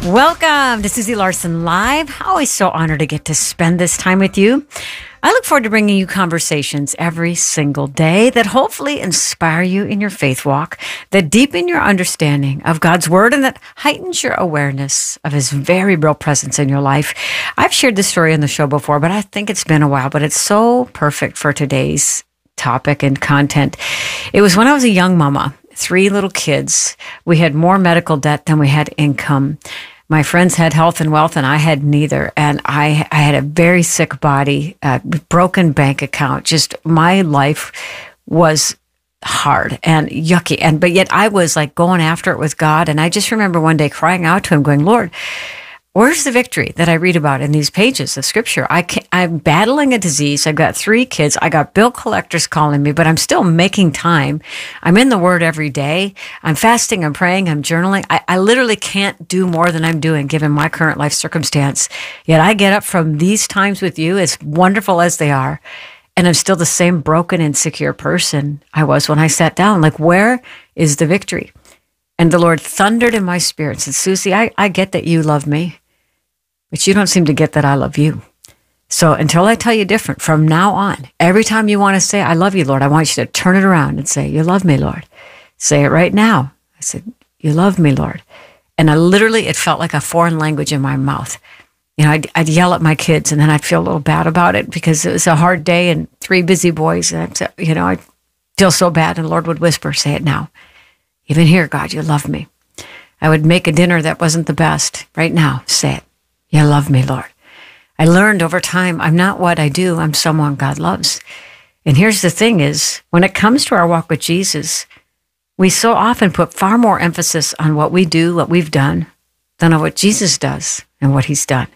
Welcome to Susie Larson Live. Always so honored to get to spend this time with you. I look forward to bringing you conversations every single day that hopefully inspire you in your faith walk, that deepen your understanding of God's Word, and that heightens your awareness of His very real presence in your life. I've shared this story on the show before, but I think it's been a while, but it's so perfect for today's topic and content. It was when I was a young mama, 3 little kids. We had more medical debt than we had income. My friends had health and wealth, and I had neither. And I had a very sick body, broken bank account. Just my life was hard and yucky. But yet I was like going after it with God. And I just remember one day crying out to Him, going, Lord, where's the victory that I read about in these pages of Scripture? I'm battling a disease. I've got 3 kids. I got bill collectors calling me, but I'm still making time. I'm in the Word every day. I'm fasting, I'm praying, I'm journaling. I literally can't do more than I'm doing given my current life circumstance. Yet I get up from these times with you, as wonderful as they are, and I'm still the same broken, insecure person I was when I sat down. Like, where is the victory? And the Lord thundered in my spirit and said, Susie, I get that you love me, but you don't seem to get that I love you. So until I tell you different, from now on, every time you want to say, I love you, Lord, I want you to turn it around and say, you love me, Lord. Say it right now. I said, you love me, Lord. And it felt like a foreign language in my mouth. You know, I'd yell at my kids, and then I'd feel a little bad about it because it was a hard day and 3 busy boys. And, I'd feel so bad. And the Lord would whisper, say it now. Even here, God, you love me. I would make a dinner that wasn't the best. Right now, say it. You love me, Lord. I learned over time, I'm not what I do. I'm someone God loves. And here's the thing is, when it comes to our walk with Jesus, we so often put far more emphasis on what we do, what we've done, than on what Jesus does and what He's done.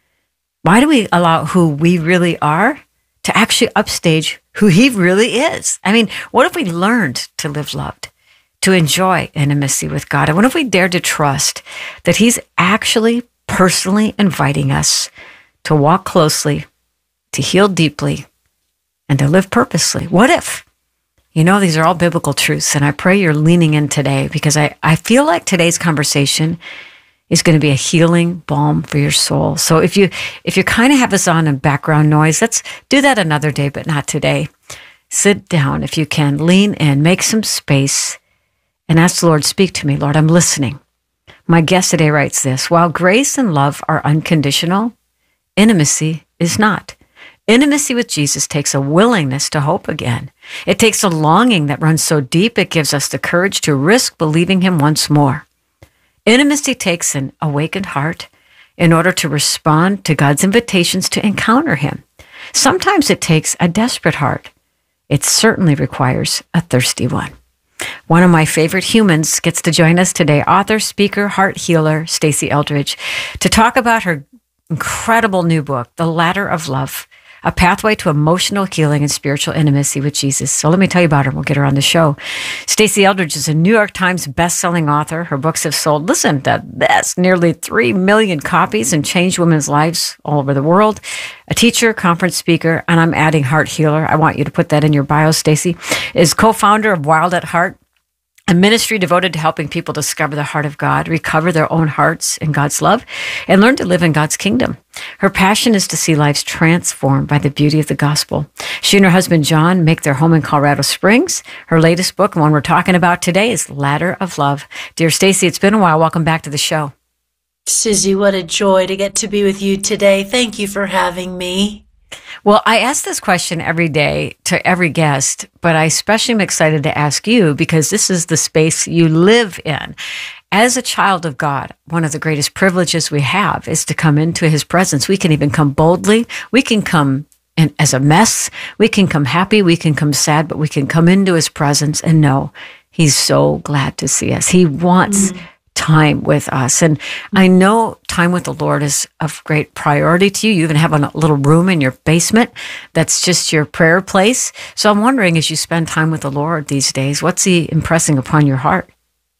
Why do we allow who we really are to actually upstage who He really is? I mean, what if we learned to live loved, to enjoy intimacy with God? And what if we dared to trust that He's actually personally inviting us to walk closely, to heal deeply, and to live purposely? What if? These are all biblical truths, and I pray you're leaning in today, because I feel like today's conversation is going to be a healing balm for your soul. So if you kind of have us on in background noise, let's do that another day, but not today. Sit down if you can, lean in, make some space, and ask the Lord, speak to me, Lord, I'm listening. My guest today writes this: while grace and love are unconditional, intimacy is not. Intimacy with Jesus takes a willingness to hope again. It takes a longing that runs so deep it gives us the courage to risk believing Him once more. Intimacy takes an awakened heart in order to respond to God's invitations to encounter Him. Sometimes it takes a desperate heart. It certainly requires a thirsty one. One of my favorite humans gets to join us today, author, speaker, heart healer, Stasi Eldredge, to talk about her incredible new book, The Ladder of Love, a pathway to emotional healing and spiritual intimacy with Jesus. So let me tell you about her, and we'll get her on the show. Stasi Eldredge is a New York Times best-selling author. Her books have sold, listen to this, nearly 3 million copies and changed women's lives all over the world. A teacher, conference speaker, and I'm adding heart healer. I want you to put that in your bio, Stasi. Is co-founder of Wild at Heart, a ministry devoted to helping people discover the heart of God, recover their own hearts in God's love, and learn to live in God's kingdom. Her passion is to see lives transformed by the beauty of the gospel. She and her husband, John, make their home in Colorado Springs. Her latest book, and one we're talking about today, is Ladder of Love. Dear Stasi, it's been a while. Welcome back to the show. Susie, what a joy to get to be with you today. Thank you for having me. Well, I ask this question every day to every guest, but I especially am excited to ask you because this is the space you live in. As a child of God, one of the greatest privileges we have is to come into His presence. We can even come boldly. We can come in as a mess. We can come happy. We can come sad, but we can come into His presence and know He's so glad to see us. He wants time with us. And I know time with the Lord is of great priority to you. You even have a little room in your basement that's just your prayer place. So I'm wondering, as you spend time with the Lord these days, what's He impressing upon your heart?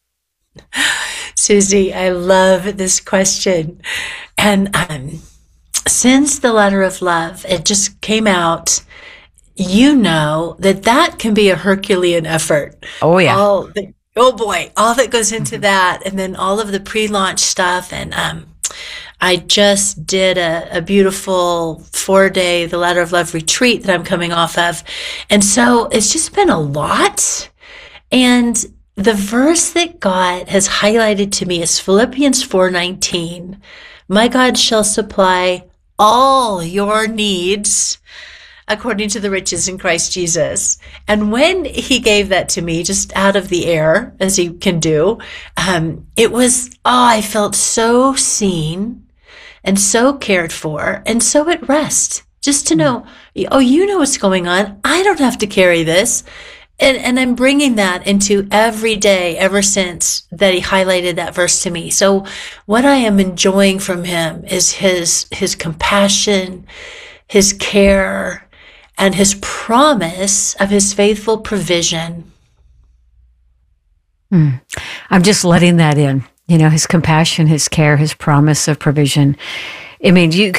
Susie, I love this question. And since The Ladder of Love, it just came out, that can be a Herculean effort. Oh, yeah. Oh boy, all that goes into that, and then all of the pre-launch stuff. And I just did a beautiful 4-day The Ladder of Love retreat that I'm coming off of, and so it's just been a lot. And the verse that God has highlighted to me is Philippians 4:19. My God shall supply all your needs according to the riches in Christ Jesus. And when he gave that to me, just out of the air, as he can do, it was, I felt so seen and so cared for and so at rest. Just to know, you know what's going on. I don't have to carry this. And I'm bringing that into every day ever since that he highlighted that verse to me. So what I am enjoying from him is his compassion, his care, and his promise of his faithful provision. I'm just letting that in. His compassion, his care, his promise of provision. I mean, you